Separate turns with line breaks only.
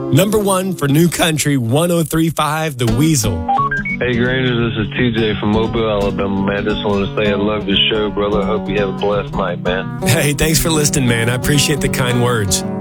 Number one for New Country 103.5, The Weasel.
Hey, Granger, this is TJ from Mobile, Alabama, man. Just want to say I love your show, brother. Hope you have a blessed night, man.
Hey, thanks for listening, man. I appreciate the kind words.